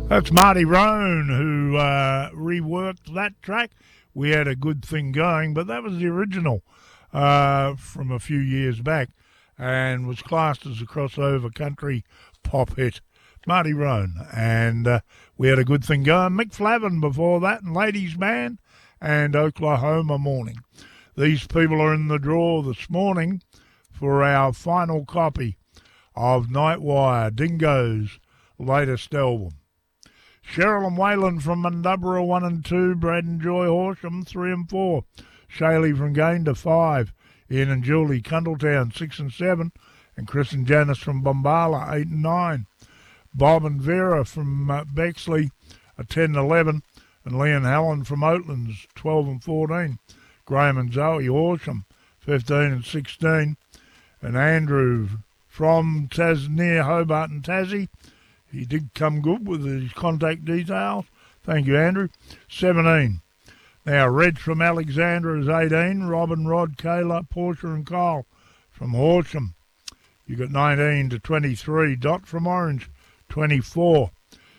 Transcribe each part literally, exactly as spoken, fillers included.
That's Marty Roan who uh, reworked that track. We had a good thing going, but that was the original uh, from a few years back and was classed as a crossover country pop hit. Marty Roan, and uh, we had a good thing going. Mick Flavin before that, and Ladies Man, and Oklahoma Morning. These people are in the draw this morning for our final copy of Nightwire, Dingo's latest album. Cheryl and Waylon from Mundubbera, one and two. Brad and Joy Horsham, three and four. Shaylee from Gayndah, five. Ian and Julie, Cundletown, six and seven. And Chris and Janice from Bombala, eight and nine. Bob and Vera from uh, Bexley, uh, ten and eleven. And Lee and Helen from Oatlands, twelve and fourteen. Graham and Zoe Horsham, fifteen and sixteen. And Andrew from Tas near Hobart and Tassie. He did come good with his contact details. Thank you, Andrew. seventeen. Now, Reg from Alexandra is eighteen. Robin, Rod, Kayla, Portia and Kyle from Horsham. You got nineteen to twenty-three. Dot from Orange, twenty-four.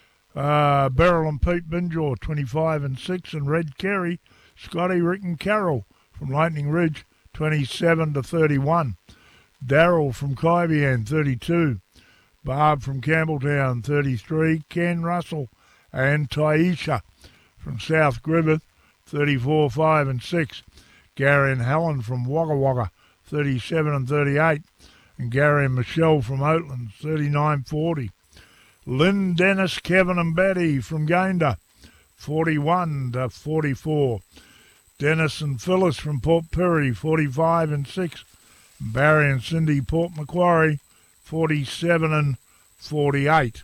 Uh, Beryl and Pete Binjaw, twenty-five and six. And Red Kerry, Scotty, Rick and Carol from Lightning Ridge, twenty-seven to thirty-one. Daryl from Kaibian, thirty-two. Barb from Campbelltown, thirty-three. Ken Russell and Taisha from South Griffith, thirty-four, five and six. Gary and Helen from Wagga Wagga, thirty-seven and thirty-eight. And Gary and Michelle from Oatlands, thirty-nine, forty. Lynn, Dennis, Kevin and Betty from Gayndah, forty-one to forty-four. Dennis and Phyllis from Port Pirie, forty-five and six. Barry and Cindy, Port Macquarie, forty-seven and forty-eight.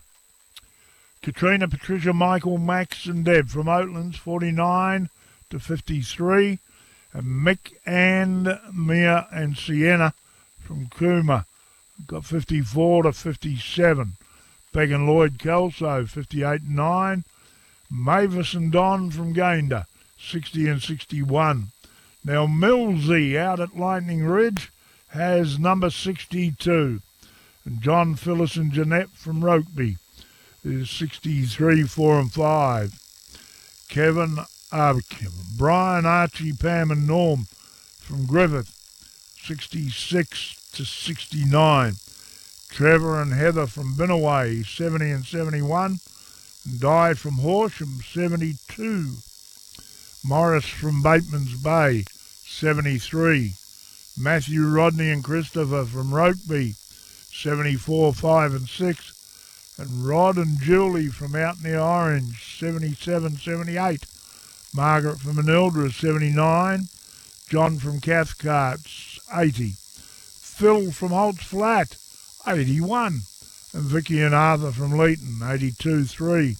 Katrina, Patricia, Michael, Max and Deb from Oatlands, forty-nine to fifty-three. And Mick, Ann, Mia and Sienna from Cooma got fifty-four to fifty-seven. Peg and Lloyd Kelso, fifty-eight and nine. Mavis and Don from Gayndah, sixty and sixty-one. Now Millsy out at Lightning Ridge has number sixty-two. And John, Phyllis and Jeanette from Rokeby is sixty-three, four and five. Kevin, uh, Kevin, Brian, Archie, Pam and Norm from Griffith, sixty-six to sixty-nine. Trevor and Heather from Binnaway, seventy and seventy-one. And Di from Horsham, seventy-two. Morris from Bateman's Bay, seventy-three. Matthew, Rodney and Christopher from Rokeby, seventy-four, five and six. And Rod and Julie from out near Orange, seventy-seven, seventy-eight. Margaret from Manildra, seventy-nine. John from Cathcart, eighty. Phil from Holt's Flat, eighty-one. And Vicky and Arthur from Leeton, eighty-two, three.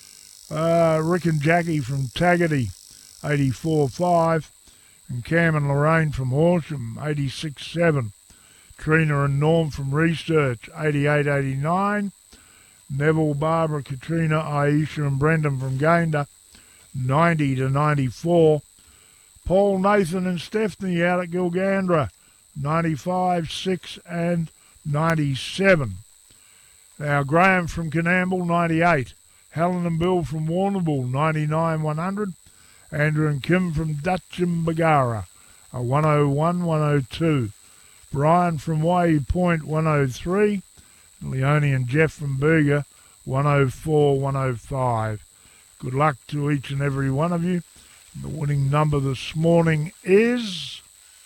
Uh, Rick and Jackie from Tagaty, eighty-four, five. And Cam and Lorraine from Horsham, eighty-six, seven. Trina and Norm from Research, eighty-eight, eighty-nine. Neville, Barbara, Katrina, Aisha and Brendan from Gayndah, ninety to ninety-four. Paul, Nathan and Stephanie out at Gilgandra, ninety-five, six and ninety-seven. Now Graham from Canamble, ninety-eight. Helen and Bill from Warrnambool, ninety-nine, one hundred. Andrew and Kim from Dutchinbagara, a one oh one, one oh two. Brian from Waihee Point, one oh three. Leone and Jeff from Berger, one oh four, one oh five. Good luck to each and every one of you. The winning number this morning is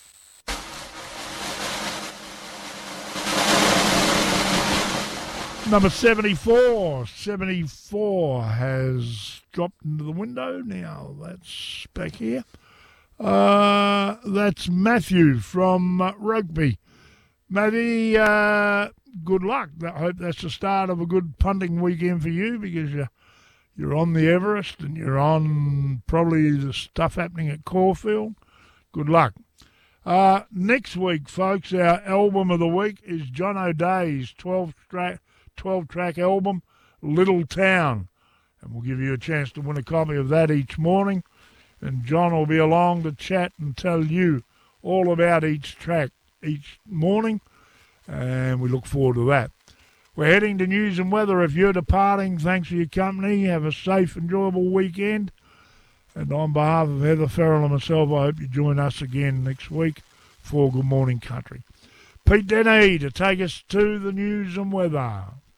number seventy-four. seventy-four has dropped into the window. Now that's back here. Uh, that's Matthew from uh, Rugby. Matthew, uh, good luck. I hope that's the start of a good punting weekend for you because you're, you're on the Everest and you're on probably the stuff happening at Caulfield. Good luck. Uh, next week, folks, our album of the week is John O'Day's twelve-track twelve-track album, Little Town. And we'll give you a chance to win a copy of that each morning. And John will be along to chat and tell you all about each track each morning. And we look forward to that. We're heading to news and weather. If you're departing, thanks for your company. Have a safe, enjoyable weekend. And on behalf of Heather Farrell and myself, I hope you join us again next week for Good Morning Country. Pete Denny to take us to the news and weather.